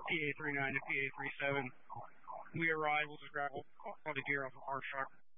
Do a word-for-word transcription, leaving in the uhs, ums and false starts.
P A thirty-nine to P A thirty-seven. We arrive, we'll just grab all all the gear off of our truck.